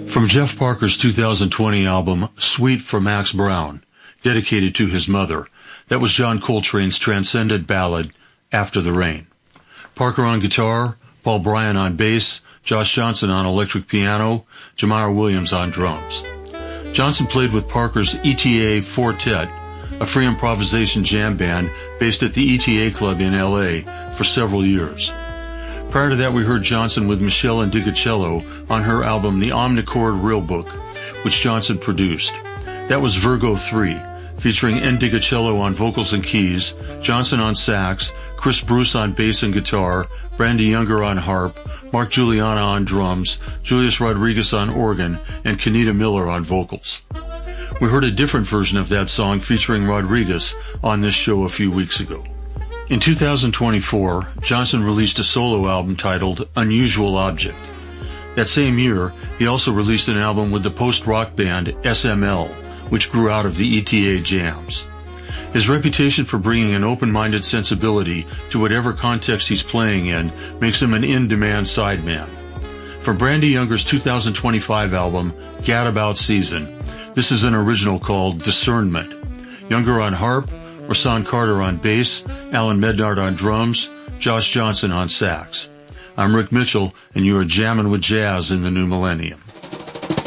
From Jeff Parker's 2020 album, Sweet for Max Brown, dedicated to his mother, that was John Coltrane's transcendent ballad, After the Rain. Parker on guitar, Paul Bryan on bass, Josh Johnson on electric piano, Jamar Williams on drums. Johnson played with Parker's ETA Fortet, a free improvisation jam band based at the ETA Club in L.A. for several years. Prior to that, we heard Johnson with Michelle Indigocello on her album The Omnichord Real Book, which Johnson produced. That was Virgo 3, featuring Indigocello on vocals and keys, Johnson on sax, Chris Bruce on bass and guitar, Brandy Younger on harp, Mark Juliana on drums, Julius Rodriguez on organ, and Kenita Miller on vocals. We heard a different version of that song featuring Rodriguez on this show a few weeks ago. In 2024, Johnson released a solo album titled Unusual Object. That same year, he also released an album with the post-rock band SML, which grew out of the ETA jams. His reputation for bringing an open-minded sensibility to whatever context he's playing in makes him an in-demand sideman. For Brandy Younger's 2025 album, Gadabout Season, this is an original called Discernment. Younger on harp, Rahsaan Carter on bass, Alan Mednard on drums, Josh Johnson on sax. I'm Rick Mitchell, and you are jamming with jazz in the new millennium.